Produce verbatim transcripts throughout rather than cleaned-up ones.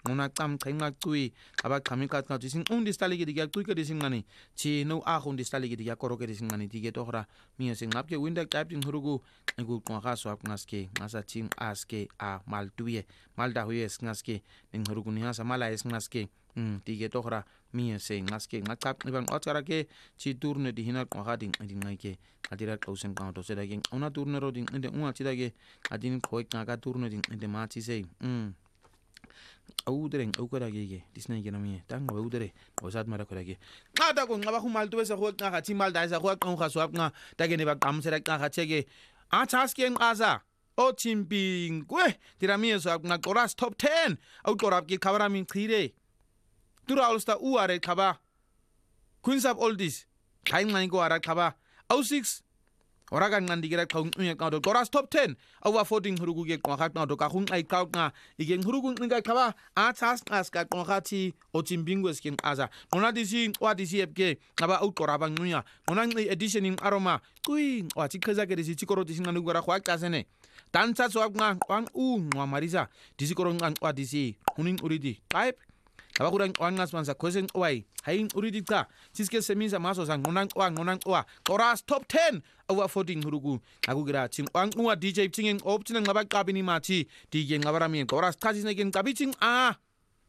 ngona cam chenga cui abaqhamika xa disin undi stalike diya cui ke disingani chi no a undi stalike diya koroke disingani dige tohra mi singapke winda captain hurugu ngu qwaga swap ngaske ngasa ching aske a maltuye malda huyes ngaske nghurugu ni hasa mala es ngaske mm dige tohra mi se ngaske ngachap ibang otsara ke chi turne di hina qwaga ding dingai ke adira kausen ka to seda gen una turne ro ding inde unga chidage adin khoi ka turne ding inde ma chi sei mm Audreng aukaragege disney genami tang audre osat mara korage ngada ko ngaba khumal tuwe sa khwa nga chi mal dai sa khwa qong kha swap nga tagene ba kam sera nga chege a chasken asa o chimping kwe tirami swap nga koras top ten au korap ki khabara min khire tura olsta uare khaba queens of oldies kain ngai ko ara khaba au six Oragan ngandigira kaung unya kaudo koras top ten over fourteen huruguge kwakhat na do ka khung ai kaut nga igen hurugun ngai khaba a chas as ka kwakhati o chimbingo skin aza ona disi wa disi fk ngaba out koraba ngunya ona ngai editioning aroma kui wa chikhaza ke disi chikoro disi nganu gora khwa kasene tancha swap nga kwang u ngwa marisa disi koro ngan wa disi hunin uridi type Abakura wangas mansa kwesen oi hain uridi ta siske semisa maso sang ngonang wa ngonang wa koras top ten over fourteen hurugu agugira ching wang uwa dj chingeng opching ngaba kabini machi dj ngabarami koras tajine gen kabiching a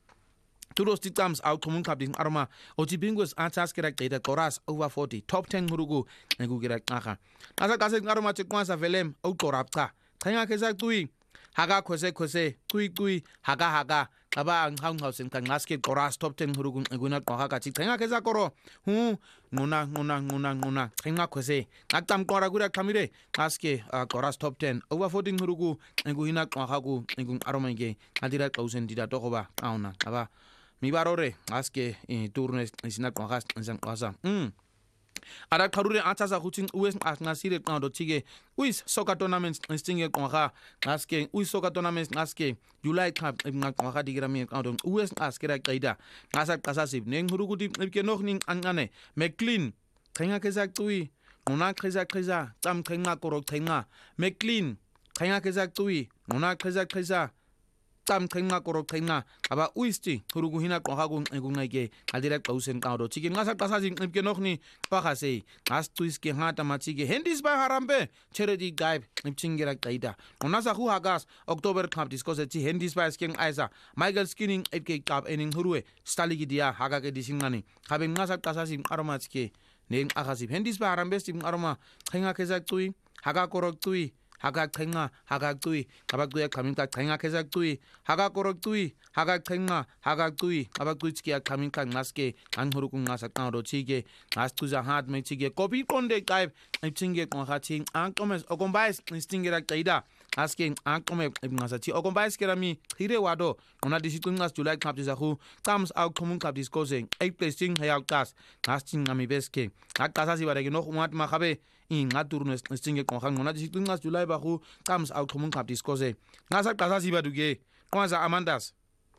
Turos times out common kabing arma ojibingos atas kira data koras over forty top ten hurugu agugira ngaka asa kase arma chekwansa velem autorapta thanga kesa tui haga khose khose tui tui haga haga aba hang house in kangaske koras top ten hurugun eguna kwa ka chi thenga keza koro hu nguna nguna nguna nguna thenga khose aktam kora gura kamire aske koras top ten over fourteen hurugu eguina kwa hagu egun aromenge adira kausen dida tokoba auna aba mi barore aske turne isina kwa gas nsan kwasa mm Ara karure atasa huting ues ngasire kando chige uis soccer tournaments stinge kwa aske uis soccer tournaments aske July cup ngakwa digrami kando ues askera kaida ngasa kasasib neng huruguti ke noch ning angane McLean thenga kesa tui ngona kheza kheza tam thenga korok thenga McLean thenga kesa tui ngona kheza kheza tam thenga korok thenga aba uisti hurugu hina kwa hagu egungaike adira kausen kando chige ngasa kasasib ke noch ni pakase as tuis ke hata machige hendis ba harambe cheredi gaib chingera kaida onasa hu hagas october cup discuss chi hendis ba sking aisa michael skinning etke cup ening hurue staligi dia haga ke disingani haben ngasa kasasib aromachke neng akasib hendis ba harambe sim aroma thenga kesa tui haga korok tui haga thenga haga tui kabakduya kaminka thenga kesa tui haga korok tui haga thenga haga tui kabakduya kaminka ngaske anhuruku ngasa kando chige astuza hat me chige kopi konde kaib chinge kon khating ankomes okombais stingera kaida asking ankome ngasa chi okombais kerami hire wado ona disitu ngas July cup disahu comes out common cup discussing eight placing hayal gas asting ngami beske akasa si barege no umat makabe in ngaturno stinge kon khang ona disitu ngas July bahu comes out common cup discussing ngasa kasa si baduge kwanza amandas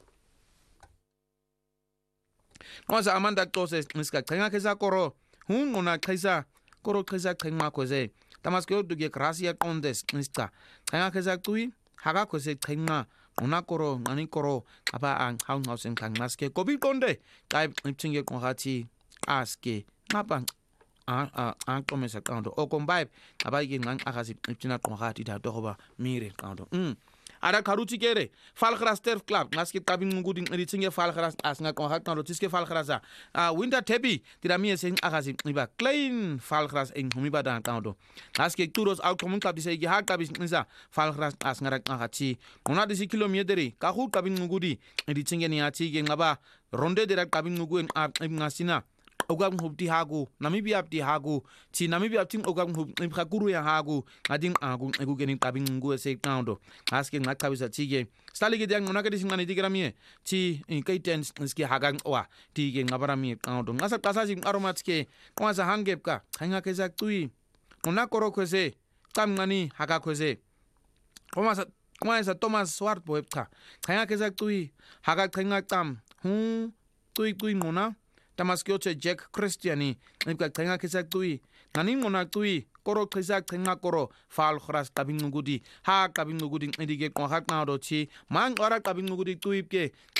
kwanza amanda tose niska thenga kesa koro hun ona kesa koro kesa thenga koze tamaske duge gracia condes niska thenga kesa tui haga kose thenga ona koro ngani koro aba ang haun hausen kang maske kobi konde kai chinge kon hati aske ngapang a a ang komesa kando o kombai aba yin ngang akasi china kon hati da doba mire kando mm Ara karuchi kere Falkhras Turf Club ngaske tabin ngudin ritsinge Falkhras asnga kon hakna lotiske Falkhrasa a winter tebi tirami sen akasi iba klein Falkhras en humiba dan kando ngaske turos out common club dise gi hakta bis nisa Falkhras asnga rak ngati ona disi kilometri ka hu tabin ngudi ritsinge ni ati ge ngaba ronde direct tabin ngugu en ngasina ogam hubti hagu namibia apti hagu chi namibia apti ogam hub khakuru ya hagu ading agu egu genin tabing ngu se kando aske ngakabisa chige stalige dang onaka disingani digrami chi kaiten ski hagang wa tige ngabarami kando ngasa kasasi aromatske kwasa hangepka hanga kesa tui ona koro khose tam ngani haga khose komasa komasa Thomas Swart boepta hanga kesa tui haga khenga tam hu tui tui mona Tamaskioche Jack Christiani nipka thenga kesa tui ngani mona tui koro kesa thenga koro Falkhras tabing ngudi ha tabing ngudi edige kwa hakna do chi mang ora tabing ngudi tui ke